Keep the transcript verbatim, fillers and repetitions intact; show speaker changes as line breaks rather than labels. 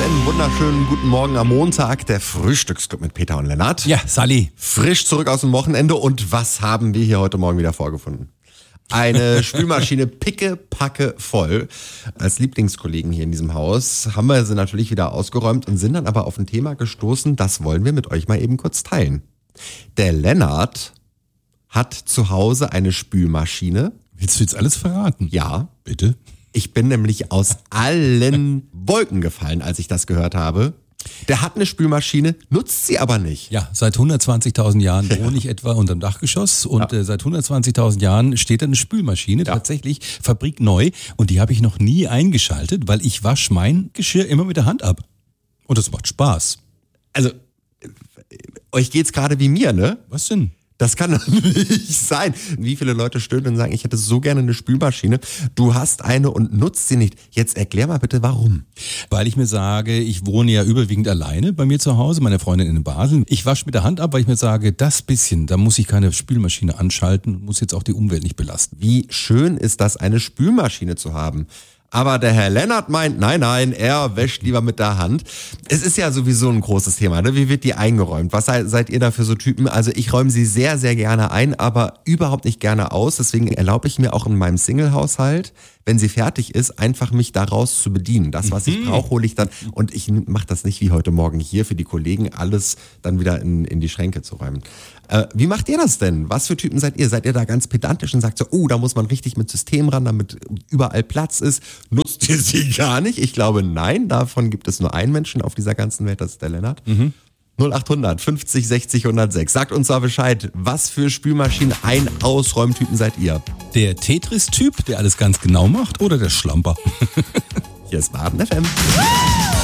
Einen wunderschönen guten Morgen am Montag, der Frühstücksclub mit Peter und Lennart.
Ja, Sally.
Frisch zurück aus dem Wochenende und was haben wir hier heute Morgen wieder vorgefunden? Eine Spülmaschine picke, packe voll. Als Lieblingskollegen hier in diesem Haus haben wir sie natürlich wieder ausgeräumt und sind dann aber auf ein Thema gestoßen, das wollen wir mit euch mal eben kurz teilen. Der Lennart hat zu Hause eine Spülmaschine.
Willst du jetzt alles verraten?
Ja.
Bitte?
Ich bin nämlich aus allen Wolken gefallen, als ich das gehört habe. Der hat eine Spülmaschine, nutzt sie aber nicht.
Ja, seit hundertzwanzigtausend Jahren wohne ich etwa unterm Dachgeschoss und
Ja.
äh, seit hundertzwanzigtausend Jahren steht da eine Spülmaschine,
Ja.
tatsächlich fabrikneu, und die habe ich noch nie eingeschaltet, weil ich wasche mein Geschirr immer mit der Hand ab. Und das macht Spaß.
Also, äh, euch geht's gerade wie mir, ne?
Was denn?
Das kann doch nicht sein. Wie viele Leute stöhnen und sagen, ich hätte so gerne eine Spülmaschine. Du hast eine und nutzt sie nicht. Jetzt erklär mal bitte, warum.
Weil ich mir sage, ich wohne ja überwiegend alleine bei mir zu Hause, meine Freundin in Basel. Ich wasche mit der Hand ab, weil ich mir sage, das bisschen, da muss ich keine Spülmaschine anschalten, muss jetzt auch die Umwelt nicht belasten.
Wie schön ist das, eine Spülmaschine zu haben. Aber der Herr Lennart meint, nein, nein, er wäscht lieber mit der Hand. Es ist ja sowieso ein großes Thema, ne? Wie wird die eingeräumt? Was seid, seid ihr da für so Typen? Also ich räume sie sehr, sehr gerne ein, aber überhaupt nicht gerne aus. Deswegen erlaube ich mir auch in meinem Single-Haushalt, wenn sie fertig ist, einfach mich daraus zu bedienen. Das, was ich brauche, hole ich dann. Und ich mache das nicht wie heute Morgen hier für die Kollegen, alles dann wieder in, in die Schränke zu räumen. Äh, wie macht ihr das denn? Was für Typen seid ihr? Seid ihr da ganz pedantisch und sagt so, oh, da muss man richtig mit System ran, damit überall Platz ist? Nutzt ihr sie gar nicht? Ich glaube, nein. Davon gibt es nur einen Menschen auf dieser ganzen Welt, das ist der Lennart. Mhm. null acht hundert fünfzig sechzig hundertsechs. Sagt uns da Bescheid, was für Spülmaschinen ein Ausräumtypen seid ihr?
Der Tetris-Typ, der alles ganz genau macht, oder der Schlamper?
Hier ist Baden F M.